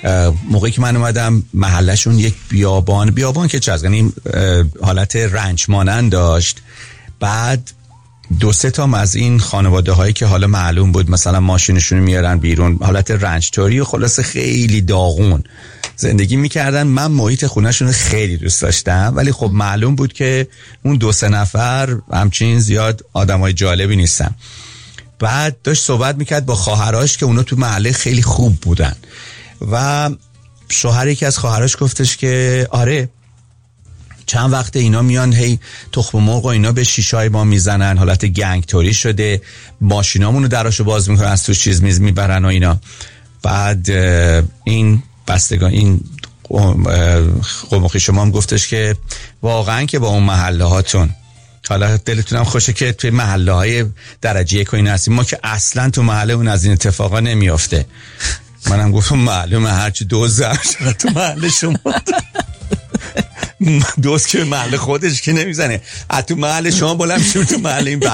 موقعی که من اومدم محلشون یک بیابان که چه یعنی حالت رنج مانند داشت. بعد 2-3 تا از این خانواده هایی که حالا معلوم بود مثلا ماشینشون میارن بیرون، حالت رنج توری و خلاص خیلی داغون زندگی میکردن. من محیط خونهشون خیلی دوست داشتم، ولی خب معلوم بود که اون 2-3 نفر همچین زیاد آدمای جالبی نیستن. بعد داشت صحبت میکرد با خواهراش که اونا تو محله خیلی خوب بودن و شوهر یکی از خواهراش گفتش که آره چند وقت اینا میان هی تخم مرغ و اینا به شیشای ما میزنن، حالت گنگ توری شده، ماشینامونو دراشو باز میکنن، از تو چیز میبرن و اینا. بعد این بستگان این قومخی شما هم گفتش که واقعا که با اون محله هاتون حالا دلتونم خوشه که توی محله های درجه 1 و این هستیم، ما که اصلا تو محله اون از این اتفاقا نمیافته. منم گفتم معلومه هرچی دوزه تو محله شما دوست که محل خودش که نمیزنه، تو محل شما بلند شد تو محل این